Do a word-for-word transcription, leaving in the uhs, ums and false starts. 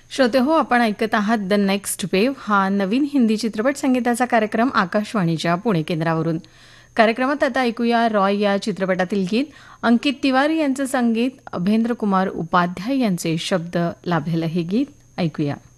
श्रोते हो, आपण ऐकत आहात द नेक्स्ट वेव्ह हा नवीन हिंदी चित्रपट संगीताचा कार्यक्रम आकाशवाणीच्या पुणे केंद्रावरून. कार्यक्रमात आता ऐकूया रॉय या चित्रपटातील गीत. अंकित तिवारी यांचं संगीत, अभेंद्र कुमार उपाध्याय यांचे शब्द लाभलेलं हे गीत ऐकूया.